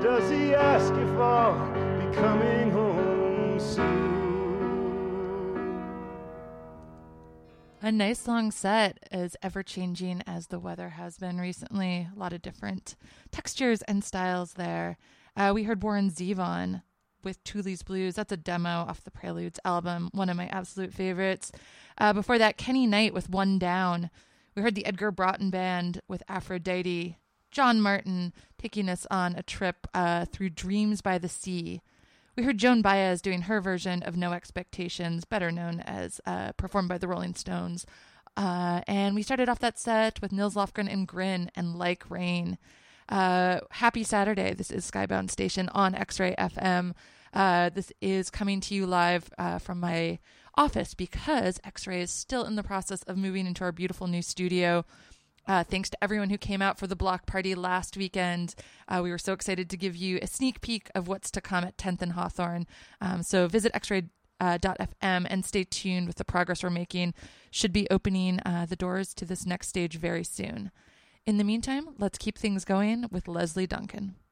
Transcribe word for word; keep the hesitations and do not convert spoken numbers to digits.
does he ask if I'll be coming home soon? A nice long set, as ever-changing as the weather has been recently. A lot of different textures and styles there. Uh, we heard Warren Zevon with Thule's Blues. That's a demo off the Preludes album, one of my absolute favorites. Uh, before that, Kenny Knight with One Down. We heard the Edgar Broughton Band with Aphrodite. John Martin taking us on a trip uh, through Dreams by the Sea. We heard Joan Baez doing her version of No Expectations, better known as uh, performed by the Rolling Stones. Uh, and we started off that set with Nils Lofgren and Grin and Like Rain. Uh, happy Saturday. This is Skybound Station on X-Ray F M. Uh, this is coming to you live uh, from my office because X-Ray is still in the process of moving into our beautiful new studio. Uh, thanks to everyone who came out for the block party last weekend. Uh, we were so excited to give you a sneak peek of what's to come at tenth and Hawthorne. Um, so visit x ray dot f m and stay tuned with the progress we're making. Should be opening uh, the doors to this next stage very soon. In the meantime, let's keep things going with Leslie Duncan.